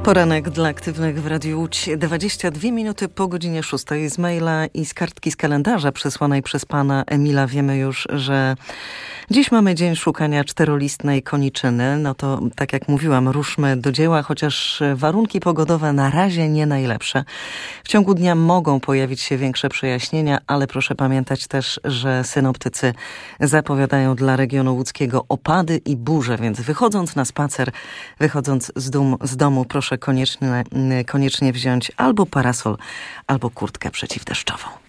Poranek dla aktywnych w Radiu Łódź. 22 minuty po godzinie 6. Z maila i z kartki z kalendarza przesłanej przez pana Emila wiemy już, że dziś mamy dzień szukania czterolistnej koniczyny. No to, tak jak mówiłam, ruszmy do dzieła, chociaż warunki pogodowe na razie nie najlepsze. W ciągu dnia mogą pojawić się większe przejaśnienia, ale proszę pamiętać też, że synoptycy zapowiadają dla regionu łódzkiego opady i burze, więc wychodząc na spacer, wychodząc z domu, proszę koniecznie wziąć albo parasol, albo kurtkę przeciwdeszczową.